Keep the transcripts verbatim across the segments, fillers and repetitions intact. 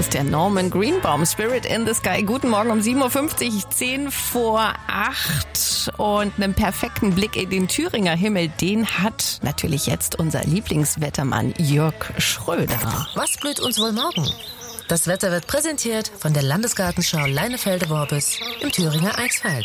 ist der Norman Greenbaum, Spirit in the Sky. Guten Morgen um sieben Uhr fünfzig, zehn vor acht. Und einen perfekten Blick in den Thüringer Himmel, den hat natürlich jetzt unser Lieblingswettermann Jörg Schröder. Was blüht uns wohl morgen? Das Wetter wird präsentiert von der Landesgartenschau Leinefelde-Worbis im Thüringer Eichsfeld.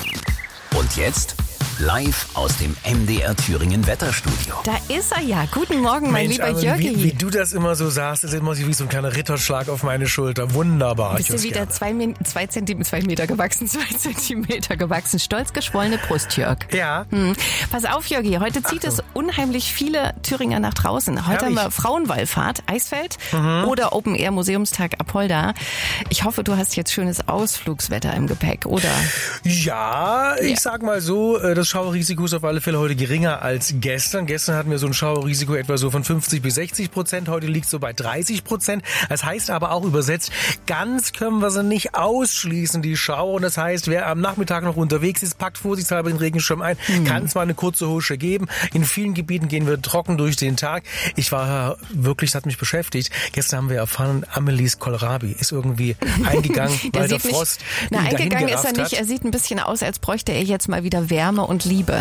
Und jetzt live aus dem M D R Thüringen Wetterstudio. Da ist er ja. Guten Morgen, mein Mensch, lieber aber Jörgi. Wie, wie du das immer so sagst, ist immer wie so ein kleiner Ritterschlag auf meine Schulter. Wunderbar. Bist du wieder zwei, zwei, Zentimeter, zwei Meter gewachsen, zwei Zentimeter gewachsen. Stolz geschwollene Brust, Jörg. Ja. Hm. Pass auf, Jörgi, heute zieht Achtung. es unheimlich viele Thüringer nach draußen. Heute Herrlich. haben wir Frauenwallfahrt, Eisfeld Mhm. oder Open-Air-Museumstag Apolda. Ich hoffe, du hast jetzt schönes Ausflugswetter im Gepäck, oder? Ja, ich Ja. sag mal so, das Schauerrisiko ist auf alle Fälle heute geringer als gestern. Gestern hatten wir so ein Schauerrisiko etwa so von fünfzig bis sechzig Prozent. Heute liegt es so bei dreißig Prozent. Das heißt aber auch übersetzt, ganz können wir sie nicht ausschließen, die Schauer. Und das heißt, wer am Nachmittag noch unterwegs ist, packt vorsichtshalber den Regenschirm ein. Mhm. Kann es mal eine kurze Husche geben. In vielen Gebieten gehen wir trocken durch den Tag. Ich war wirklich, das hat mich beschäftigt. Gestern haben wir erfahren, Amelies Kohlrabi ist irgendwie eingegangen, weil der, der Frost nicht, na, eingegangen ist er nicht. Hat. Er sieht ein bisschen aus, als bräuchte er jetzt mal wieder Wärme und Liebe.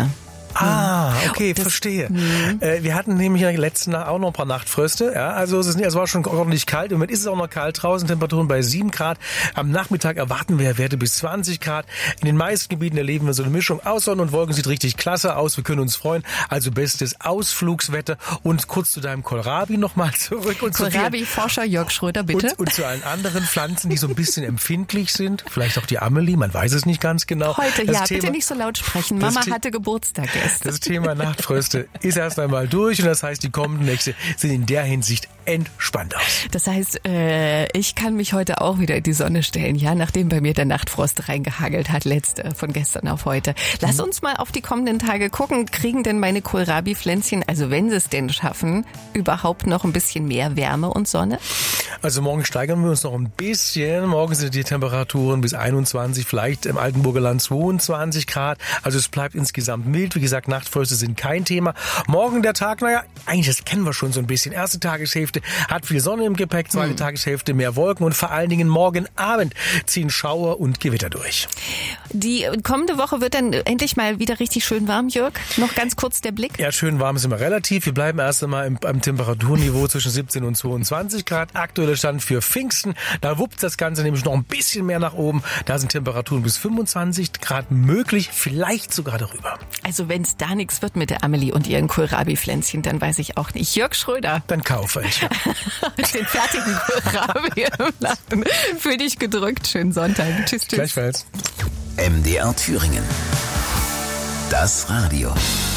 Ah, okay, das, verstehe. Mhm. Äh, wir hatten nämlich in der letzten Nacht auch noch ein paar Nachtfröste. Ja, also es, ist, es war schon ordentlich kalt. Im Moment ist es auch noch kalt draußen. Temperaturen bei sieben Grad. Am Nachmittag erwarten wir Werte bis zwanzig Grad. In den meisten Gebieten erleben wir so eine Mischung aus Sonne und Wolken. Sieht richtig klasse aus. Wir können uns freuen. Also bestes Ausflugswetter. Und kurz zu deinem Kohlrabi nochmal zurück. Und Kohlrabi-Forscher Jörg Schröder, bitte. Und, und zu allen anderen Pflanzen, die so ein bisschen empfindlich sind. Vielleicht auch die Amelie, man weiß es nicht ganz genau. Heute, das ja, Thema, bitte nicht so laut sprechen. Mama The- hatte Geburtstag gestern. Das Thema Nachtfröste ist erst einmal durch und das heißt, die kommenden Nächte sehen in der Hinsicht entspannt aus. Das heißt, äh, ich kann mich heute auch wieder in die Sonne stellen, ja, nachdem bei mir der Nachtfrost reingehagelt hat, letzte, von gestern auf heute. Lass uns mal auf die kommenden Tage gucken. Kriegen denn meine Kohlrabi-Pflänzchen, also wenn sie es denn schaffen, überhaupt noch ein bisschen mehr Wärme und Sonne? Also morgen steigern wir uns noch ein bisschen. Morgen sind die Temperaturen bis einundzwanzig, vielleicht im Altenburger Land zweiundzwanzig Grad. Also es bleibt insgesamt mild. Wie gesagt, Nachtfröste sind kein Thema. Morgen der Tag, naja, eigentlich das kennen wir schon so ein bisschen. Erste Tageshälfte hat viel Sonne im Gepäck, zweite hm. Tageshälfte mehr Wolken und vor allen Dingen morgen Abend ziehen Schauer und Gewitter durch. Die kommende Woche wird dann endlich mal wieder richtig schön warm, Jörg. Noch ganz kurz der Blick. Ja, schön warm ist immer relativ. Wir bleiben erst einmal im, im Temperaturniveau zwischen siebzehn und zweiundzwanzig Grad. Aktueller Stand für Pfingsten. Da wuppt das Ganze nämlich noch ein bisschen mehr nach oben. Da sind Temperaturen bis fünfundzwanzig Grad möglich, vielleicht sogar darüber. Also wenn es da nichts wird mit der Amelie und ihren Kohlrabi-Pflänzchen, dann weiß ich auch nicht. Jörg Schröder. Dann kaufe ich. Den fertigen Kohlrabi im Laden. Für dich gedrückt. Schönen Sonntag. Tschüss, tschüss. Gleichfalls. M D R Thüringen. Das Radio.